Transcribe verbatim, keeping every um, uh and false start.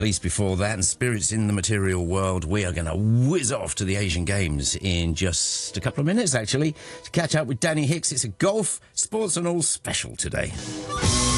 Least before that, and Spirits in the Material World. We are going to whiz off to the Asian Games in just a couple of minutes, actually, to catch up with Danny Hicks. It's a golf, sports and all special today.